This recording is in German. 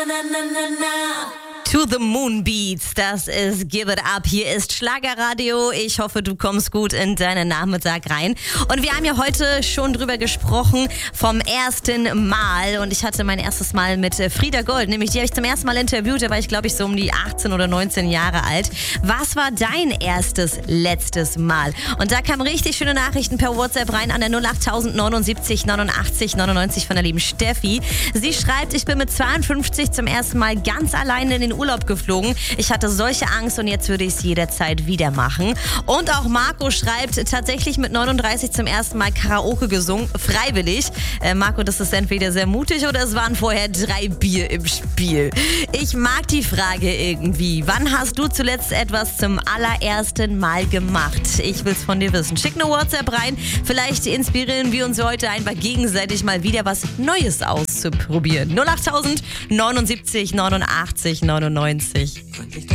To the Moon Beats, das ist Give It Up. Hier ist Schlagerradio. Ich hoffe, du kommst gut in deinen Nachmittag rein. Und wir haben ja heute schon drüber gesprochen vom ersten Mal. Und ich hatte mein erstes Mal mit Frieda Gold, nämlich die habe ich zum ersten Mal interviewt. Da war ich, glaube ich, so um die 18 oder 19 Jahre alt. Was war dein letztes Mal? Und da kamen richtig schöne Nachrichten per WhatsApp rein an der 08000 79 89 99 von der lieben Steffi. Sie schreibt, ich bin mit 52 zum ersten Mal ganz alleine in den Urlaub geflogen. Ich hatte solche Angst und jetzt würde ich es jederzeit wieder machen. Und auch Marco schreibt, tatsächlich mit 39 zum ersten Mal Karaoke gesungen, freiwillig. Marco, das ist entweder sehr mutig oder es waren vorher 3 Bier im Spiel. Ich mag die Frage irgendwie. Wann hast du zuletzt etwas zum allerersten Mal gemacht? Ich will es von dir wissen. Schick eine WhatsApp rein. Vielleicht inspirieren wir uns heute einfach gegenseitig mal wieder was Neues auszuprobieren. 08000 79 89 99.